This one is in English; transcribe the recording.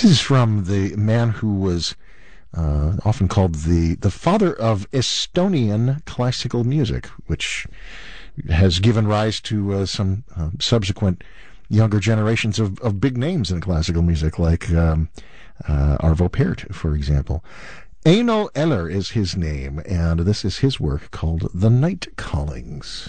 This is from the man who was often called the father of Estonian classical music, which has given rise to some subsequent younger generations of big names in classical music, like Arvo Pärt, for example. Eino Eller is his name, and this is his work called The Night Callings.